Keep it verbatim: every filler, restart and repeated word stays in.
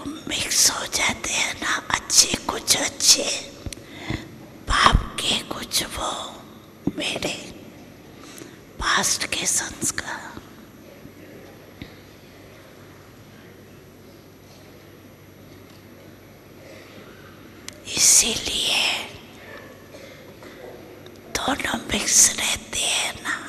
Mix हो जाते हैं ना, अच्छे कुछ अच्छे, पाप के कुछ वो मेरे पास्ट के संस्कार। इसीलिए दोनों मिक्स रहते हैं ना।